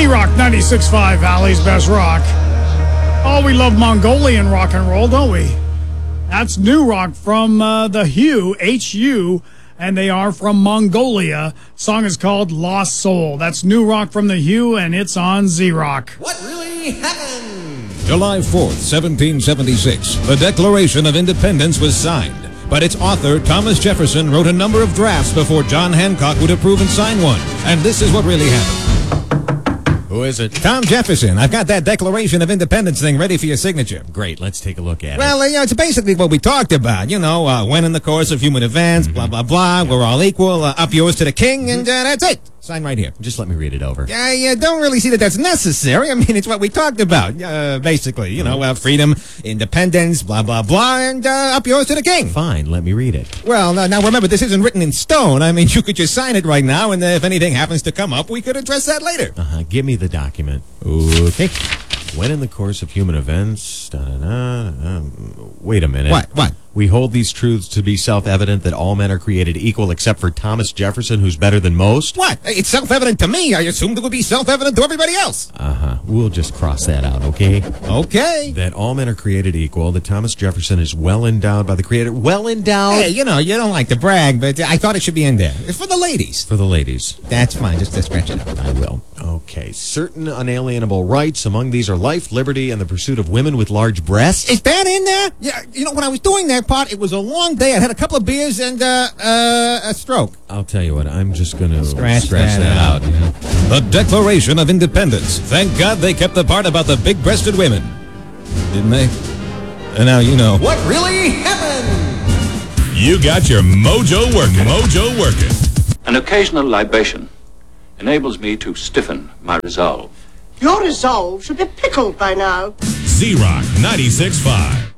Z-Rock 96.5, Valley's Best Rock. Oh, we love Mongolian rock and roll, don't we? That's new rock from The Hu, H-U, and they are from Mongolia. Song is called Lost Soul. That's new rock from The Hu, and it's on Z-Rock. What really happened? July 4th, 1776, the Declaration of Independence was signed. But its author, Thomas Jefferson, wrote a number of drafts before John Hancock would approve and sign one. And this is what really happened. Who is it? Tom Jefferson. I've got that Declaration of Independence thing ready for your signature. Great, let's take a look at it. Well, it's basically what we talked about. When in the course of human events, blah, blah, blah, we're all equal, up yours to the king, and that's it. Sign right here. Just let me read it over. I don't really see that that's necessary. I mean, it's what we talked about, basically. Freedom, independence, blah, blah, blah, and up yours to the king. Fine, let me read it. Well, now remember, this isn't written in stone. I mean, you could just sign it right now, and if anything happens to come up, we could address that later. Give me the document. Okay. When in the course of human events, wait a minute. What? We hold these truths to be self-evident that all men are created equal except for Thomas Jefferson, who's better than most? What? It's self-evident to me. I assumed it would be self-evident to everybody else. We'll just cross that out, okay? Okay. That all men are created equal, that Thomas Jefferson is well endowed by the Creator. Well endowed? Hey, you don't like to brag, but I thought it should be in there. It's for the ladies. For the ladies. That's fine. Just scratch it out. I will. Okay. Certain unalienable rights. Among these are life, liberty, and the pursuit of women with large breasts. Is that in there? Yeah. When I was doing that part, it was a long day. I had a couple of beers and a stroke. I'll tell you what. I'm just going to scratch that out. Yeah. The Declaration of Independence. Thank God they kept the part about the big-breasted women. Didn't they? And now you know. What really happened? You got your mojo working. An occasional libation enables me to stiffen my resolve. Your resolve should be pickled by now. Z-Rock 96.5.